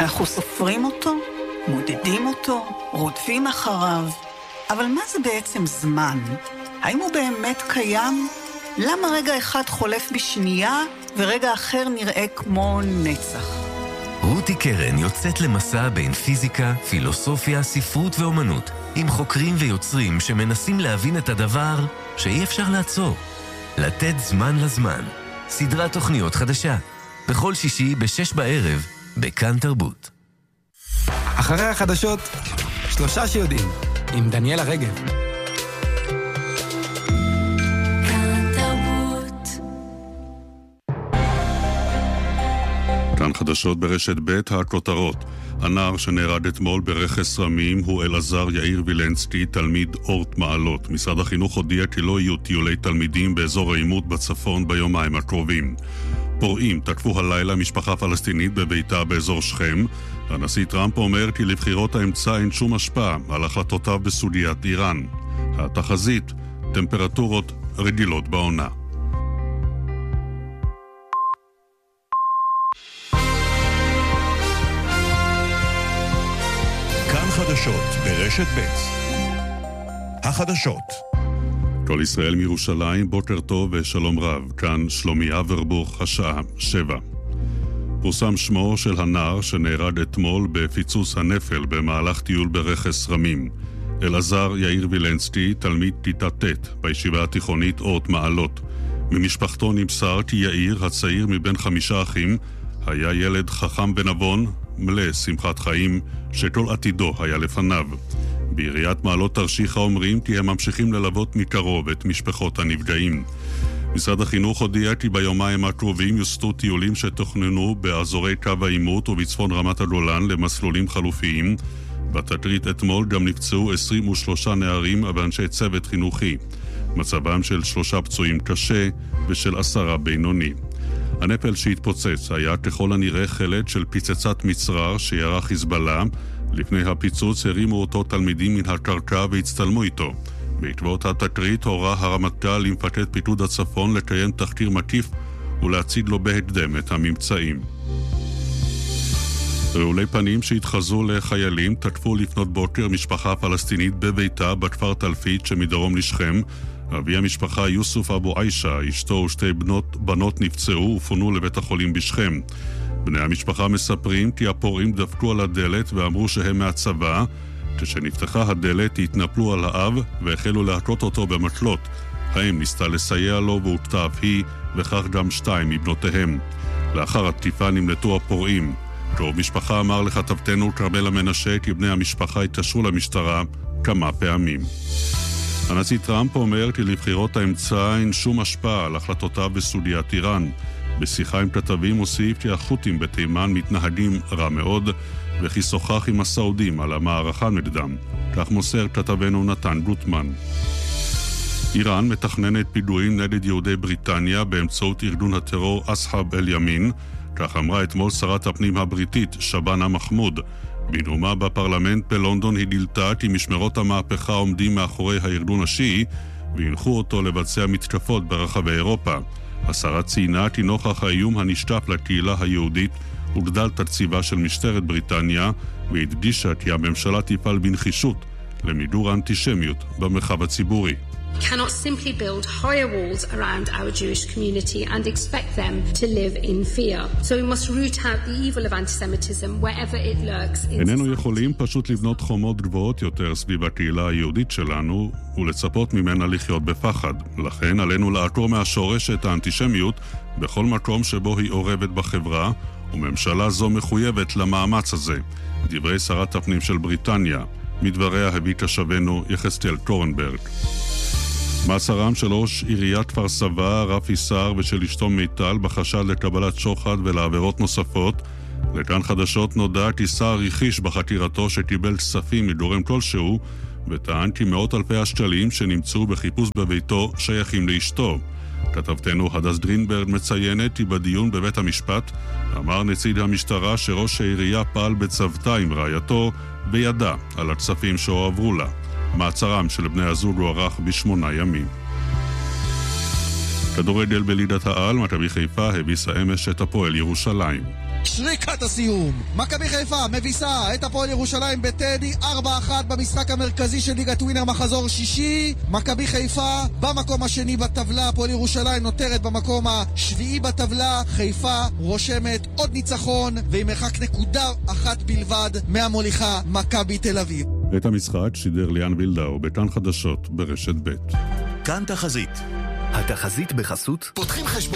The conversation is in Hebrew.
אנחנו סופרים אותו, מודדים אותו, רודפים אחריו. אבל מה זה בעצם זמן? האם הוא באמת קיים? למה רגע אחד חולף בשנייה ורגע אחר נראה כמו נצח? רותי קרן יוצאת למסע בין פיזיקה, פילוסופיה, ספרות ואומנות, עם חוקרים ויוצרים שמנסים להבין את הדבר שאי אפשר לעצור. לתת זמן לזמן. סדרת תוכניות חדשה. בכל שישי ב-6 בערב, בכאן תרבות. אחרי החדשות, 3 שיודעים, עם דניאלה רגב. כאן חדשות ברשת ב' הכותרות. הנער שנהרג אתמול ברכס רמים הוא אלעזר יאיר וילנסקי, תלמיד אורט מעלות. משרד החינוך הודיע כי לא יהיו טיולי תלמידים באזור העימות בצפון ביומיים הקרובים. פורעים תקפו הלילה משפחה פלסטינית בביתה באזור שכם. הנשיא טראמפ אומר כי לבחירות האמצע אין שום השפעה על החלטותיו בסוגיית איראן. התחזית, טמפרטורות רגילות בעונה. כאן חדשות ברשת ב'. החדשות. כל ישראל מירושלים, בוקר טוב ושלום רב. כאן שלומי אברבוך, השעה 7. פורסם שמו של הנער שנהרג אתמול בפיצוץ הנפל במהלך טיול ברכס רמים. אלעזר יאיר וילנסקי, תלמיד כיתה ט' בישיבה התיכונית אורט מעלות. ממשפחתו נמסר כי יאיר, הצעיר מבין 5 אחים, היה ילד חכם ונבון, מלא שמחת חיים, שכל עתידו היה לפניו. בעיריית מעלות תרשיחא אומרים כי הם ממשיכים ללוות מקרוב את משפחות הנפגעים. משרד החינוך הודיע כי ביומיים הקרובים יוסטו טיולים שתוכננו באזורי קו העימות ובצפון רמת הגולן למסלולים חלופיים. בתקרית אתמול גם נפצעו 23 נערים ואנשי צוות חינוכי. מצבם של 3 פצועים קשה ושל 10 בינוני. הנפל שהתפוצץ היה ככל הנראה חלק של פיצצת מצרר שירה חיזבאללה. לפני הפיצוץ הרימו אותו תלמידים מן הקרקע והצטלמו איתו. בעקבות התקרית הורה הרמטכ"ל למפקד פיקוד הצפון לקיים תחקיר מקיף ולהציג לו בהקדם את הממצאים. רעולי פנים שהתחזו לחיילים תקפו לפנות בוקר משפחה פלסטינית בביתה בכפר תלפית שמדרום לשכם. אבי המשפחה יוסוף אבו עיישה, אשתו ושתי בנות נפצעו ופונו לבית החולים בשכם. בני המשפחה מספרים כי הפורעים דפקו על הדלת ואמרו שהם מהצבא. כשנפתחה הדלת התנפלו על האב והחלו להכות אותו במקלות. האם ניסתה לסייע לו והוקטה אף היא, וכך גם 2 מבנותיהם. לאחר התקיפה נמלטו הפורעים. קרוב משפחה אמר לכתבתנו כרמלה מנשה כי בני המשפחה התקשרו למשטרה כמה פעמים. הנשיא טראמפ אומר כי לבחירות האמצע אין שום השפעה על החלטותיו בסוגיית איראן. בשיחה עם כתבים הוסיף כי החות'ים בתימן מתנהגים רע מאוד וכי שוחח עם הסעודים על המערכה נגדם. כך מוסר כתבנו נתן גוטמן. איראן מתכננת פיגועים נגד יהודי בריטניה באמצעות ארגון הטרור אסחאב אל-ימין. כך אמרה אתמול שרת הפנים הבריטית שבאנה מחמוד. בנאומה בפרלמנט בלונדון היא גילתה כי משמרות המהפכה עומדים מאחורי הארגון השיעי והנחו אותו לבצע מתקפות ברחבי אירופה. השרה ציינה כי נוכח האיום הנשטף לקהילה היהודית הוגדל תקציבה של משטרת בריטניה והדגישה כי הממשלה תפעל בנחישות למיגור האנטישמיות במרחב הציבורי. cannot simply build higher walls around our Jewish community and expect them to live in fear. So we must root out the evil of antisemitism wherever it lurks in איננו יכולים פשוט לבנות חומות גבוהות יותר סביב הקהילה היהודית שלנו ולצפות ממנה לחיות בפחד. לכן עלינו לעקור מהשורש את האנטישמיות בכל מקום שבו היא עורבת בחברה, וממשלה זו מחויבת למאמץ הזה. דברי שרת הפנים של בריטניה. מדבריה הביא כשבנו יחזקאל קורנברג. מעצרם של ראש עיריית כפר סבא, רפי שר, ושל אשתו מיטל בחשד לקבלת שוחד ולעבירות נוספות. לכאן חדשות נודע כי שר רכיש בחקירתו שקיבל כספים מגורם כלשהו, וטען כי מאות אלפי השקלים שנמצאו בחיפוש בביתו שייכים לאשתו. כתבתנו הדס גרינברג מציינת כי בדיון בבית המשפט אמר נציג המשטרה שראש העירייה פעל בצוותא עם רעייתו וידע על הכספים שהועברו לה. מעצרם של בני הזוג הוארך ב8 ימים. כדורגל בליגת העל, מכבי חיפה הביסה אמש את הפועל ירושלים. שריקת הסיום. מכבי חיפה מביסה את הפועל ירושלים בטדי 4-1 במשחק המרכזי של ליגת ווינר מחזור שישי. מכבי חיפה במקום השני בטבלה, הפועל ירושלים נותרת במקום השביעי בטבלה. חיפה רושמת עוד ניצחון ועם מרחק נקודה אחת בלבד מהמוליכה מכבי תל אביב. את המשחק שידר ליאן וילדאו בכאן חדשות ברשת ב'. כאן תחזית. התחזית בחסות פותחים חשבון